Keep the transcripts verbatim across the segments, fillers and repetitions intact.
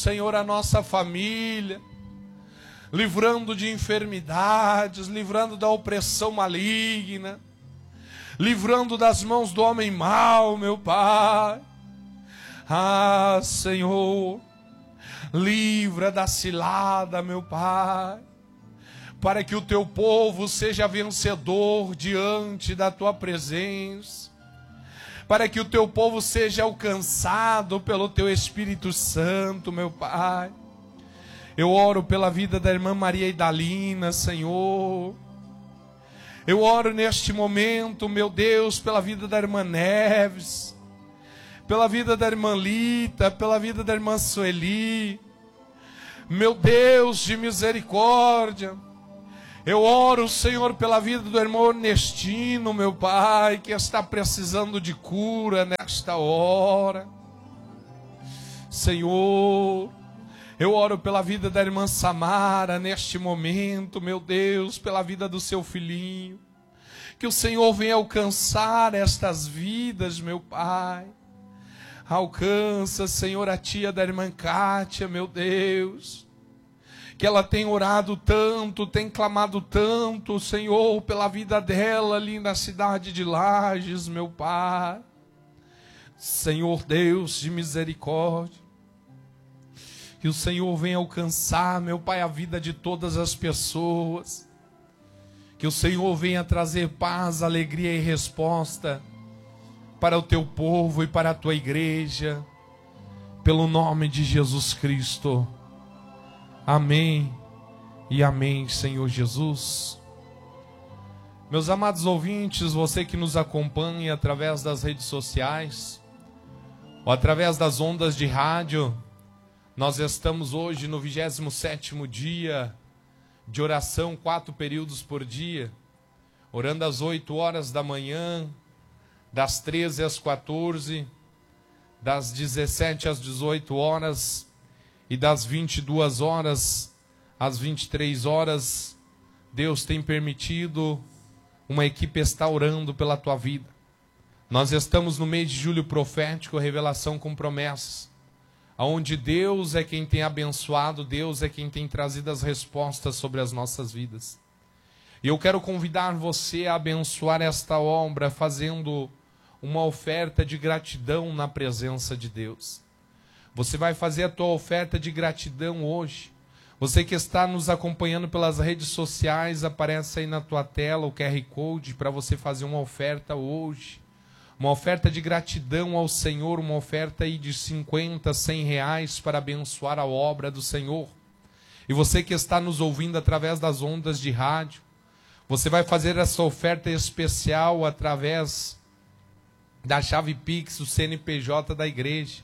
Senhor, a nossa família, livrando de enfermidades, livrando da opressão maligna, livrando das mãos do homem mau, meu Pai. Ah, Senhor, livra da cilada, meu Pai, para que o teu povo seja vencedor diante da tua presença, para que o teu povo seja alcançado pelo teu Espírito Santo, meu Pai. Eu oro pela vida da irmã Maria Idalina, Senhor. Eu oro neste momento, meu Deus, pela vida da irmã Neves, pela vida da irmã Lita, pela vida da irmã Sueli. Meu Deus de misericórdia, eu oro, Senhor, pela vida do irmão Ernestino, meu Pai, que está precisando de cura nesta hora. Senhor, eu oro pela vida da irmã Samara neste momento, meu Deus, pela vida do seu filhinho. Que o Senhor venha alcançar estas vidas, meu Pai. Alcança, Senhor, a tia da irmã Kátia, meu Deus. Que ela tem orado tanto, tem clamado tanto, Senhor, pela vida dela ali na cidade de Lages, meu Pai. Senhor Deus de misericórdia, que o Senhor venha alcançar, meu Pai, a vida de todas as pessoas. Que o Senhor venha trazer paz, alegria e resposta para o teu povo e para a tua igreja, pelo nome de Jesus Cristo. Amém e amém, Senhor Jesus. Meus amados ouvintes, você que nos acompanha através das redes sociais ou através das ondas de rádio, nós estamos hoje no vigésimo sétimo dia de oração, quatro períodos por dia, orando às oito horas da manhã, das treze às quatorze, das dezessete às dezoito horas, e das vinte e duas horas às vinte e três horas, Deus tem permitido, uma equipe está orando pela tua vida. Nós estamos no mês de julho profético, revelação com promessas, onde Deus é quem tem abençoado, Deus é quem tem trazido as respostas sobre as nossas vidas. E eu quero convidar você a abençoar esta obra, fazendo uma oferta de gratidão na presença de Deus. Você vai fazer a tua oferta de gratidão hoje. Você que está nos acompanhando pelas redes sociais, aparece aí na tua tela o Q R Code para você fazer uma oferta hoje. Uma oferta de gratidão ao Senhor, uma oferta aí de cinquenta, cem reais para abençoar a obra do Senhor. E você que está nos ouvindo através das ondas de rádio, você vai fazer essa oferta especial através da chave Pix, o C N P J da igreja.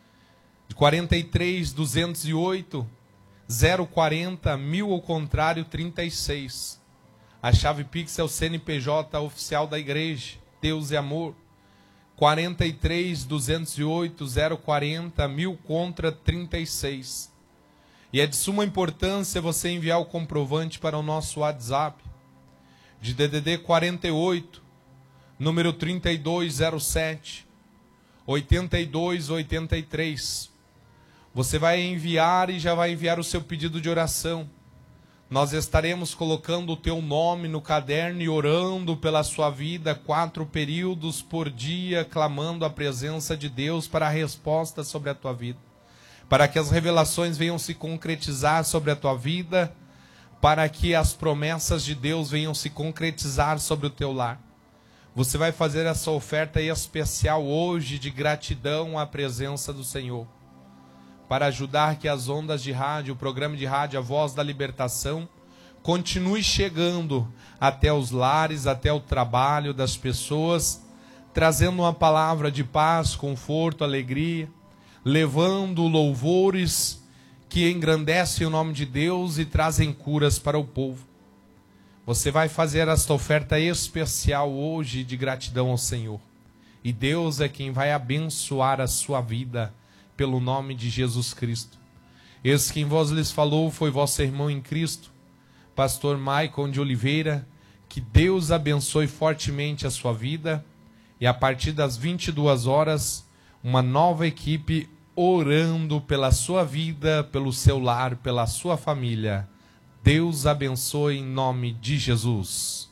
De quarenta e três, duzentos e oito, zero quarenta, mil ao contrário, trinta e seis. A chave Pix é o C N P J oficial da igreja, Deus é amor. quarenta e três, duzentos e oito, zero quarenta, mil contra trinta e seis. E é de suma importância você enviar o comprovante para o nosso WhatsApp, de D D D quarenta e oito, número trinta e dois zero sete, oitenta e dois oitenta e três. Você vai enviar e já vai enviar o seu pedido de oração. Nós estaremos colocando o teu nome no caderno e orando pela sua vida, quatro períodos por dia, clamando a presença de Deus para a resposta sobre a tua vida. Para que as revelações venham se concretizar sobre a tua vida, para que as promessas de Deus venham se concretizar sobre o teu lar. Você vai fazer essa oferta especial hoje de gratidão à presença do Senhor, para ajudar que as ondas de rádio, o programa de rádio A Voz da Libertação, continue chegando até os lares, até o trabalho das pessoas, trazendo uma palavra de paz, conforto, alegria, levando louvores que engrandecem o nome de Deus e trazem curas para o povo. Você vai fazer esta oferta especial hoje de gratidão ao Senhor. E Deus é quem vai abençoar a sua vida, pelo nome de Jesus Cristo. Esse quem vos lhes falou foi vosso irmão em Cristo, pastor Maicon de Oliveira. Que Deus abençoe fortemente a sua vida. E a partir das vinte e duas horas, uma nova equipe orando pela sua vida, pelo seu lar, pela sua família. Deus abençoe em nome de Jesus.